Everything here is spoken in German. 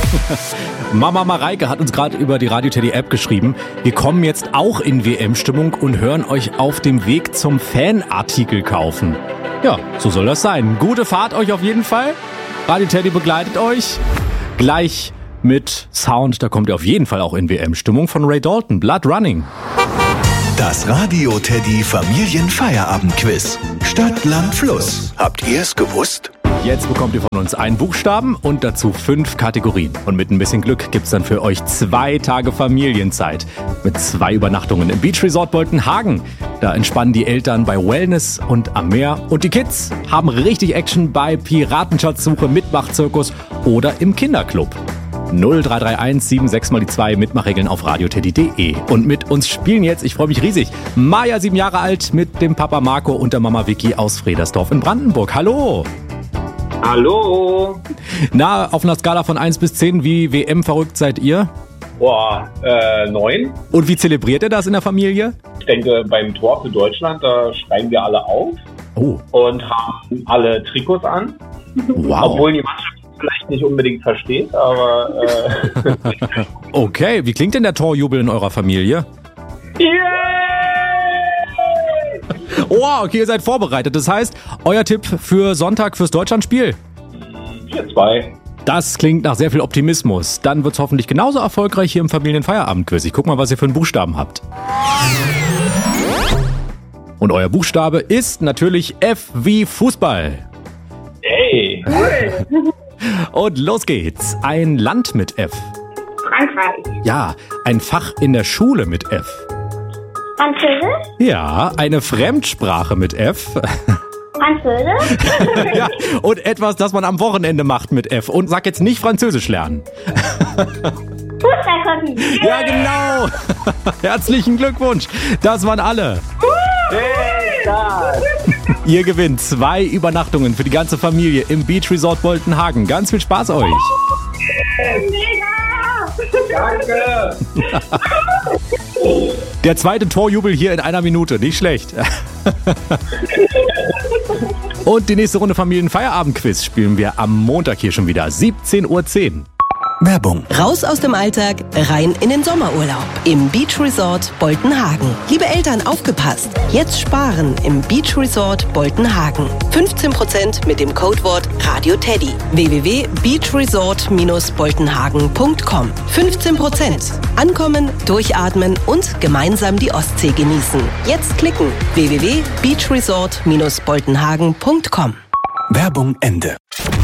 Mama Mareike hat uns gerade über die Radio Teddy App geschrieben. Wir kommen jetzt auch in WM-Stimmung und hören euch auf dem Weg zum Fanartikel kaufen. Ja, so soll das sein. Gute Fahrt euch auf jeden Fall. Radio Teddy begleitet euch. Gleich mit Sound, da kommt ihr auf jeden Fall auch in WM-Stimmung von Ray Dalton. Blood Running. Das Radio Teddy Familienfeierabendquiz. Stadt, Land, Fluss. Habt ihr es gewusst? Jetzt bekommt ihr von uns einen Buchstaben und dazu 5 Kategorien. Und mit ein bisschen Glück gibt's dann für euch 2 Tage Familienzeit. Mit 2 Übernachtungen im Beach Resort Boltenhagen. Da entspannen die Eltern bei Wellness und am Meer. Und die Kids haben richtig Action bei Piratenschatzsuche, Mitmachzirkus oder im Kinderclub. 0331 76 mal die 2 Mitmachregeln auf radioteddy.de. Und mit uns spielen jetzt, ich freue mich riesig, Maja, 7 Jahre alt, mit dem Papa Marco und der Mama Vicky aus Fredersdorf in Brandenburg. Hallo! Hallo! Na, auf einer Skala von 1 bis 10, wie WM-verrückt seid ihr? 9. Und wie zelebriert ihr das in der Familie? Ich denke, beim Tor für Deutschland, da schreiben wir alle auf und haben alle Trikots an. Wow. Obwohl die Mannschaft vielleicht nicht unbedingt versteht, aber... Okay, wie klingt denn der Torjubel in eurer Familie? Oh, okay, ihr seid vorbereitet. Das heißt, euer Tipp für Sonntag fürs Deutschlandspiel? 4-2. Das klingt nach sehr viel Optimismus. Dann wird's hoffentlich genauso erfolgreich hier im Familienfeierabendquiz. Ich guck mal, was ihr für einen Buchstaben habt. Und euer Buchstabe ist natürlich F wie Fußball. Hey! Und los geht's. Ein Land mit F. Frankreich. Ja, ein Fach in der Schule mit F. Französisch? Ja, eine Fremdsprache mit F. Französisch? Ja, und etwas, das man am Wochenende macht mit F. Und sag jetzt nicht Französisch lernen. Fußball gucken. Ja, genau. Herzlichen Glückwunsch. Das waren alle. Ihr gewinnt 2 Übernachtungen für die ganze Familie im Beach Resort Boltenhagen. Ganz viel Spaß euch. Mega! Danke! Der zweite Torjubel hier in einer Minute. Nicht schlecht. Und die nächste Runde Familienfeierabendquiz spielen wir am Montag hier schon wieder. 17:10 Uhr. Werbung. Raus aus dem Alltag, rein in den Sommerurlaub im Beach Resort Boltenhagen. Liebe Eltern, aufgepasst! Jetzt sparen im Beach Resort Boltenhagen. 15% mit dem Codewort RADIOTEDDY. www.beachresort-boltenhagen.com. 15%. Ankommen, durchatmen und gemeinsam die Ostsee genießen. Jetzt klicken. www.beachresort-boltenhagen.com. Werbung Ende.